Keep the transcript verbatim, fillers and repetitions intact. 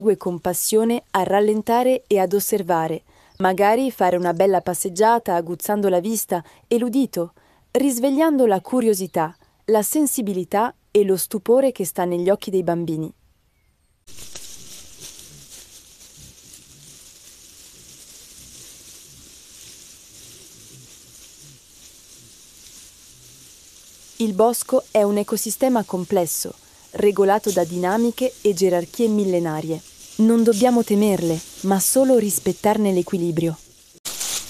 Segue con passione a rallentare e ad osservare, magari fare una bella passeggiata aguzzando la vista e l'udito, risvegliando la curiosità, la sensibilità e lo stupore che sta negli occhi dei bambini. Il bosco è un ecosistema complesso, regolato da dinamiche e gerarchie millenarie. Non dobbiamo temerle, ma solo rispettarne l'equilibrio.